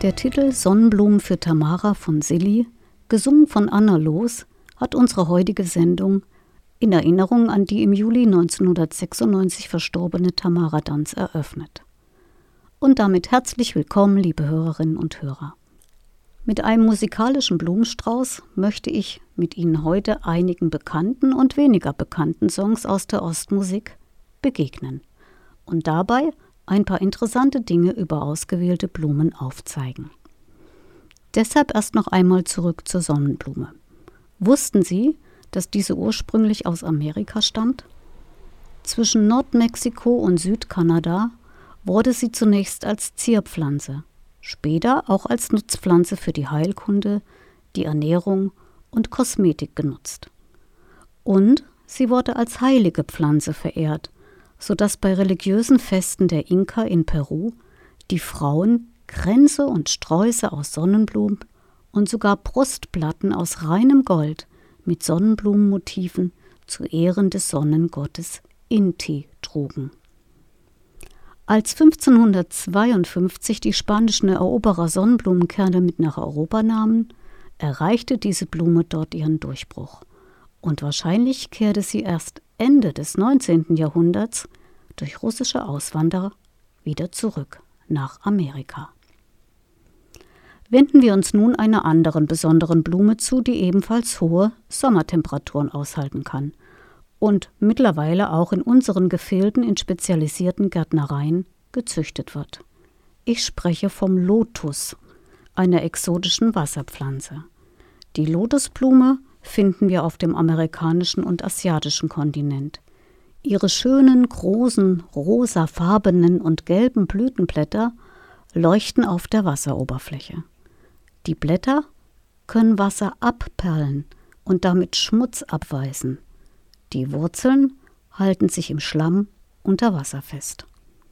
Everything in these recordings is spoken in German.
Der Titel Sonnenblumen für Tamara von Silly, gesungen von Anna Loos, hat unsere heutige Sendung in Erinnerung an die im Juli 1996 verstorbene Tamara Danz eröffnet. Und damit herzlich willkommen, liebe Hörerinnen und Hörer. Mit einem musikalischen Blumenstrauß möchte ich mit Ihnen heute einigen bekannten und weniger bekannten Songs aus der Ostmusik begegnen und dabei ein paar interessante Dinge über ausgewählte Blumen aufzeigen. Deshalb erst noch einmal zurück zur Sonnenblume. Wussten Sie, dass diese ursprünglich aus Amerika stammt? Zwischen Nordmexiko und Südkanada wurde sie zunächst als Zierpflanze, später auch als Nutzpflanze für die Heilkunde, die Ernährung und Kosmetik genutzt. Und sie wurde als heilige Pflanze verehrt, sodass bei religiösen Festen der Inka in Peru die Frauen Kränze und Sträuße aus Sonnenblumen und sogar Brustplatten aus reinem Gold mit Sonnenblumenmotiven zu Ehren des Sonnengottes Inti trugen. Als 1552 die spanischen Eroberer Sonnenblumenkerne mit nach Europa nahmen, erreichte diese Blume dort ihren Durchbruch. Und wahrscheinlich kehrte sie erst Ende des 19. Jahrhunderts durch russische Auswanderer wieder zurück nach Amerika. Wenden wir uns nun einer anderen besonderen Blume zu, die ebenfalls hohe Sommertemperaturen aushalten kann und mittlerweile auch in unseren Gefilden in spezialisierten Gärtnereien gezüchtet wird. Ich spreche vom Lotus, einer exotischen Wasserpflanze. Die Lotusblume finden wir auf dem amerikanischen und asiatischen Kontinent. Ihre schönen, großen, rosafarbenen und gelben Blütenblätter leuchten auf der Wasseroberfläche. Die Blätter können Wasser abperlen und damit Schmutz abweisen. Die Wurzeln halten sich im Schlamm unter Wasser fest.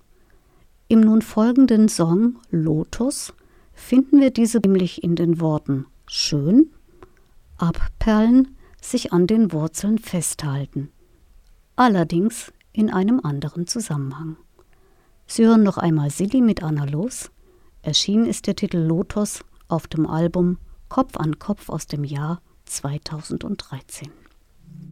Im nun folgenden Song Lotus finden wir diese nämlich in den Worten schön, abperlen, sich an den Wurzeln festhalten. Allerdings in einem anderen Zusammenhang. Sie hören noch einmal Silly mit Anna Loos. Erschienen ist der Titel Lotus auf dem Album Kopf an Kopf aus dem Jahr 2013.